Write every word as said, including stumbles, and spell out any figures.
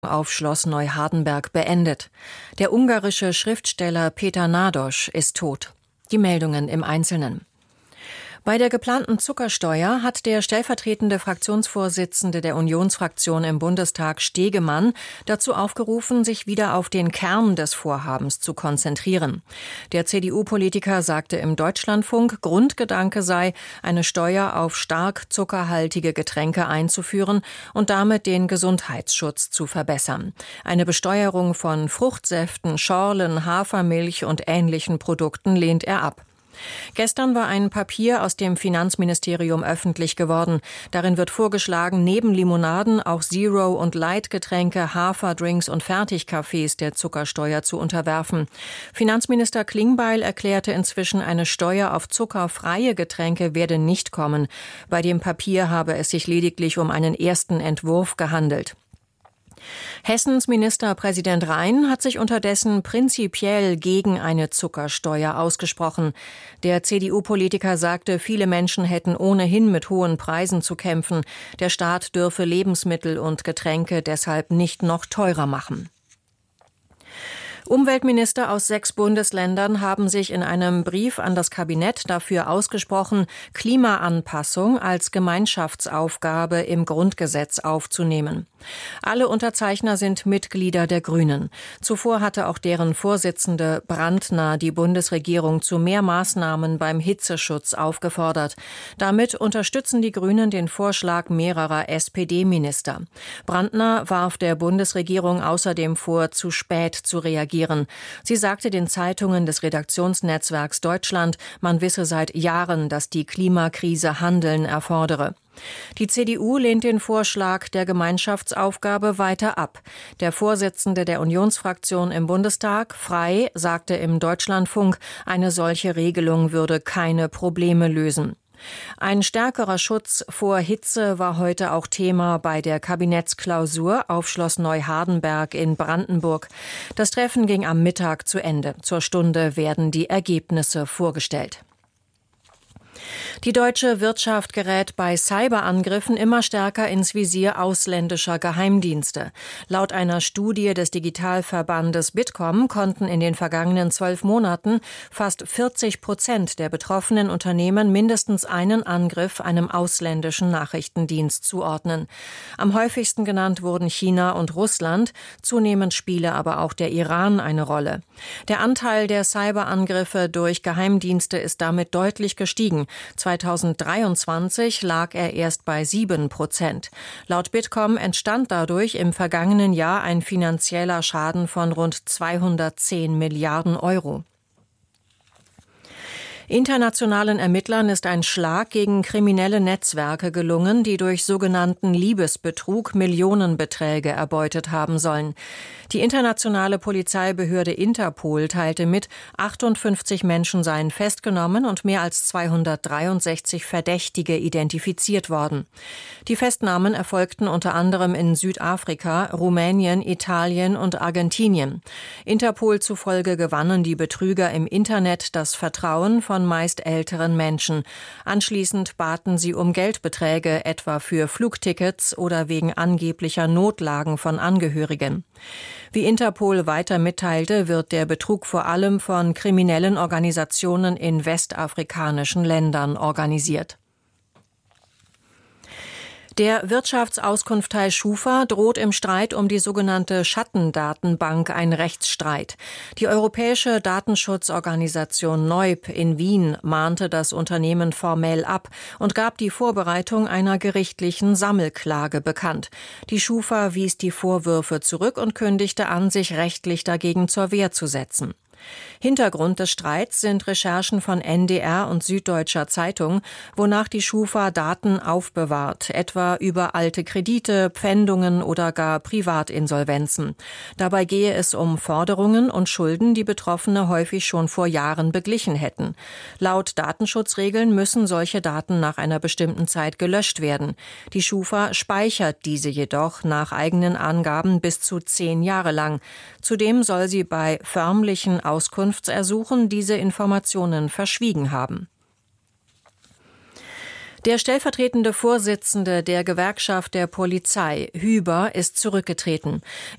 auf Schloss Neuhardenberg beendet. Der ungarische Schriftsteller Peter Nádas ist tot. Die Meldungen im Einzelnen. Bei der geplanten Zuckersteuer hat der stellvertretende Fraktionsvorsitzende der Unionsfraktion im Bundestag Stegemann dazu aufgerufen, sich wieder auf den Kern des Vorhabens zu konzentrieren. Der C D U-Politiker sagte im Deutschlandfunk, Grundgedanke sei, eine Steuer auf stark zuckerhaltige Getränke einzuführen und damit den Gesundheitsschutz zu verbessern. Eine Besteuerung von Fruchtsäften, Schorlen, Hafermilch und ähnlichen Produkten lehnt er ab. Gestern war ein Papier aus dem Finanzministerium öffentlich geworden. Darin wird vorgeschlagen, neben Limonaden auch Zero- und Light-Getränke, Haferdrinks und Fertigkaffees der Zuckersteuer zu unterwerfen. Finanzminister Klingbeil erklärte inzwischen, eine Steuer auf zuckerfreie Getränke werde nicht kommen. Bei dem Papier habe es sich lediglich um einen ersten Entwurf gehandelt. Hessens Ministerpräsident Rhein hat sich unterdessen prinzipiell gegen eine Zuckersteuer ausgesprochen. Der C D U-Politiker sagte, viele Menschen hätten ohnehin mit hohen Preisen zu kämpfen. Der Staat dürfe Lebensmittel und Getränke deshalb nicht noch teurer machen. Umweltminister aus sechs Bundesländern haben sich in einem Brief an das Kabinett dafür ausgesprochen, Klimaanpassung als Gemeinschaftsaufgabe im Grundgesetz aufzunehmen. Alle Unterzeichner sind Mitglieder der Grünen. Zuvor hatte auch deren Vorsitzende Brandner die Bundesregierung zu mehr Maßnahmen beim Hitzeschutz aufgefordert. Damit unterstützen die Grünen den Vorschlag mehrerer S P D-Minister. Brandner warf der Bundesregierung außerdem vor, zu spät zu reagieren. Sie sagte den Zeitungen des Redaktionsnetzwerks Deutschland, man wisse seit Jahren, dass die Klimakrise Handeln erfordere. Die C D U lehnt den Vorschlag der Gemeinschaftsaufgabe weiter ab. Der Vorsitzende der Unionsfraktion im Bundestag, Frey, sagte im Deutschlandfunk, eine solche Regelung würde keine Probleme lösen. Ein stärkerer Schutz vor Hitze war heute auch Thema bei der Kabinettsklausur auf Schloss Neuhardenberg in Brandenburg. Das Treffen ging am Mittag zu Ende. Zur Stunde werden die Ergebnisse vorgestellt. Die deutsche Wirtschaft gerät bei Cyberangriffen immer stärker ins Visier ausländischer Geheimdienste. Laut einer Studie des Digitalverbandes Bitkom konnten in den vergangenen zwölf Monaten fast vierzig Prozent der betroffenen Unternehmen mindestens einen Angriff einem ausländischen Nachrichtendienst zuordnen. Am häufigsten genannt wurden China und Russland, zunehmend spiele aber auch der Iran eine Rolle. Der Anteil der Cyberangriffe durch Geheimdienste ist damit deutlich gestiegen. zweitausenddreiundzwanzig lag er erst bei sieben Prozent. Laut Bitkom entstand dadurch im vergangenen Jahr ein finanzieller Schaden von rund zweihundertzehn Milliarden Euro. Internationalen Ermittlern ist ein Schlag gegen kriminelle Netzwerke gelungen, die durch sogenannten Liebesbetrug Millionenbeträge erbeutet haben sollen. Die internationale Polizeibehörde Interpol teilte mit, achtundfünfzig Menschen seien festgenommen und mehr als zweihundertdreiundsechzig Verdächtige identifiziert worden. Die Festnahmen erfolgten unter anderem in Südafrika, Rumänien, Italien und Argentinien. Interpol zufolge gewannen die Betrüger im Internet das Vertrauen von meist älteren Menschen. Anschließend baten sie um Geldbeträge, etwa für Flugtickets oder wegen angeblicher Notlagen von Angehörigen. Wie Interpol weiter mitteilte, wird der Betrug vor allem von kriminellen Organisationen in westafrikanischen Ländern organisiert. Der Wirtschaftsauskunftei Schufa droht im Streit um die sogenannte Schattendatenbank ein Rechtsstreit. Die europäische Datenschutzorganisation Neub in Wien mahnte das Unternehmen formell ab und gab die Vorbereitung einer gerichtlichen Sammelklage bekannt. Die Schufa wies die Vorwürfe zurück und kündigte an, sich rechtlich dagegen zur Wehr zu setzen. Hintergrund des Streits sind Recherchen von N D R und Süddeutscher Zeitung, wonach die Schufa Daten aufbewahrt, etwa über alte Kredite, Pfändungen oder gar Privatinsolvenzen. Dabei gehe es um Forderungen und Schulden, die Betroffene häufig schon vor Jahren beglichen hätten. Laut Datenschutzregeln müssen solche Daten nach einer bestimmten Zeit gelöscht werden. Die Schufa speichert diese jedoch nach eigenen Angaben bis zu zehn Jahre lang. Zudem soll sie bei förmlichen Auskunftsersuchen diese Informationen verschwiegen haben. Der stellvertretende Vorsitzende der Gewerkschaft der Polizei, Hüber, ist zurückgetreten.